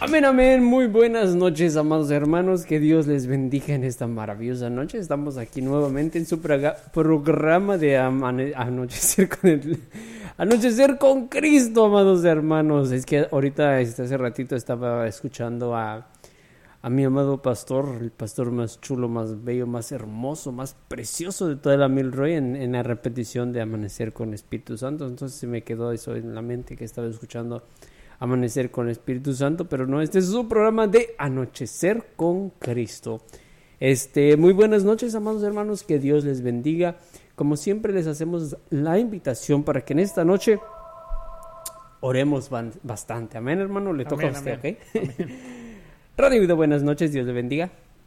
Amén, amén. Muy buenas noches, amados hermanos. Que Dios les bendiga en esta maravillosa noche. Estamos aquí nuevamente en su programa de Anochecer con Cristo, amados hermanos. Es que ahorita, hace ratito, estaba escuchando a mi amado pastor, el pastor más chulo, más bello, más hermoso, más precioso de toda la Milroy en la repetición de Amanecer con Espíritu Santo. Entonces se me quedó eso en la mente, que estaba escuchando Amanecer con Espíritu Santo, pero no, este es su programa de Anochecer con Cristo. Muy buenas noches, amados hermanos, que Dios les bendiga. Como siempre les hacemos la invitación para que en esta noche oremos bastante. Amén, hermano, le toca a usted, amén. ¿Ok? Amén. Radio Vida, buenas noches, Dios le bendiga.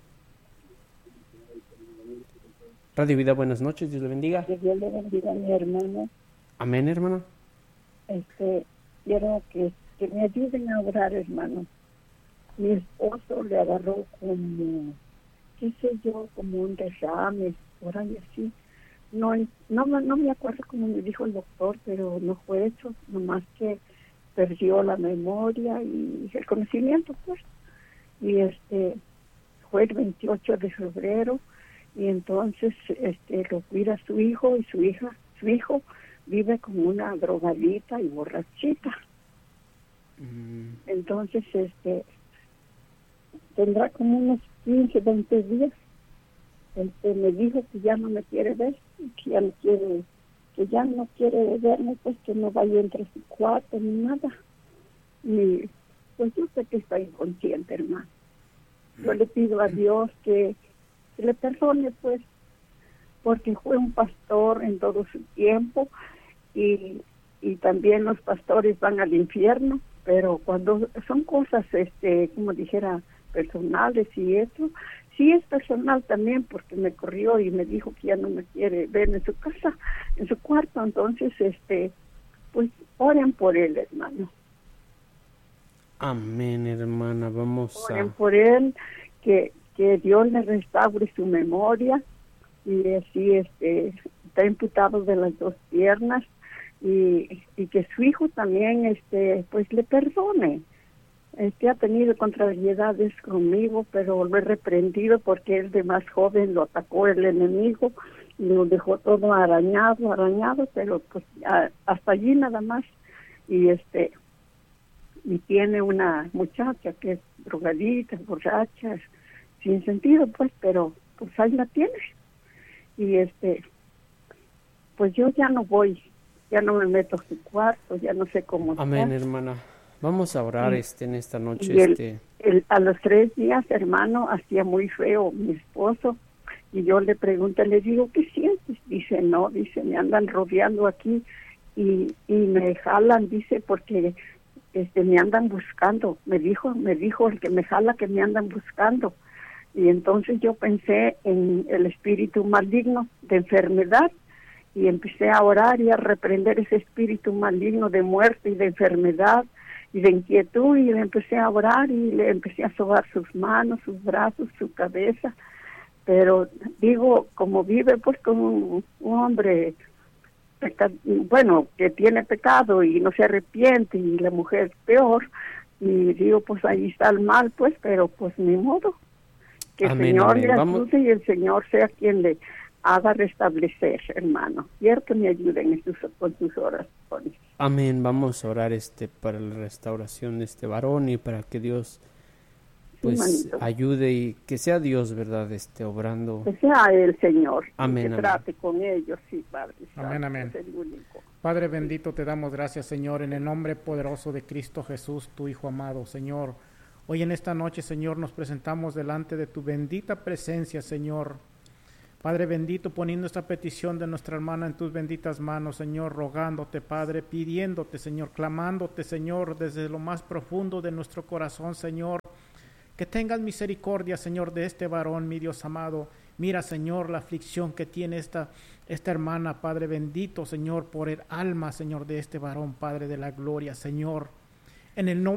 Radio Vida, buenas noches, Dios le bendiga. Que Dios le bendiga a mi hermano. Amén, hermano. Quiero que me ayuden a orar, hermano. Mi esposo le agarró como, qué sé yo, como un derrame, por ahí así. No me acuerdo cómo me dijo el doctor, pero no fue eso, nomás que perdió la memoria y el conocimiento, pues. Y fue el 28 de febrero, y entonces lo cuida su hijo y su hijo vive como una drogadita y borrachita. Entonces tendrá como unos 15, 20 días. Me dijo que ya no me quiere ver, que ya no quiere verme, pues que no vaya entre su cuarto ni nada. Y pues yo sé que está inconsciente, hermano. Yo le pido a Dios que le perdone, pues, porque fue un pastor en todo su tiempo, y también los pastores van al infierno, pero cuando son cosas, como dijera, personales y eso, sí es personal también, porque me corrió y me dijo que ya no me quiere ver en su casa, en su cuarto. Entonces, pues, oren por él, hermano. Amén, hermana, oren por él, que Dios le restaure su memoria, y así está imputado de las dos piernas, y que su hijo también pues le perdone. Ha tenido contrariedades conmigo, pero lo he reprendido porque él de más joven lo atacó el enemigo y lo dejó todo arañado, pero pues hasta allí nada más. Y y tiene una muchacha que es drogadita, borracha, sin sentido, pues, pero pues ahí la tiene. Y pues yo ya no me meto a su cuarto, ya no sé cómo está. Amén, hermana. Vamos a orar en esta noche. Y a los 3 días, hermano, hacía muy feo mi esposo, y yo le pregunto, le digo, ¿qué sientes? Dice, no, dice, me andan rodeando aquí y me jalan, dice, porque me andan buscando. Me dijo el que me jala que me andan buscando. Y entonces yo pensé en el espíritu maligno de enfermedad, y empecé a orar y a reprender ese espíritu maligno de muerte y de enfermedad y de inquietud, y le empecé a orar y le empecé a sobar sus manos, sus brazos, su cabeza. Pero digo, como vive pues como un hombre que tiene pecado y no se arrepiente, y la mujer peor, y digo, pues ahí está el mal, pues, pero pues ni modo. Que amén, el Señor amén. le ayude y el Señor sea quien le haga restablecer, hermano. Quiero que me ayuden con sus oraciones. Amén. Vamos a orar para la restauración de este varón, y para que Dios pues sí, ayude, y que sea Dios, ¿verdad? Obrando. Que sea el Señor. Amén, que amén. trate con ellos, sí, Padre. Amén, amén. Es el único. Padre bendito, te damos gracias, Señor, en el nombre poderoso de Cristo Jesús, tu Hijo amado, Señor. Hoy en esta noche, Señor, nos presentamos delante de tu bendita presencia, Señor. Padre bendito, poniendo esta petición de nuestra hermana en tus benditas manos, Señor, rogándote, Padre, pidiéndote, Señor, clamándote, Señor, desde lo más profundo de nuestro corazón, Señor, que tengas misericordia, Señor, de este varón, mi Dios amado. Mira, Señor, la aflicción que tiene esta hermana, Padre bendito, Señor, por el alma, Señor, de este varón, Padre de la gloria, Señor. En el nombre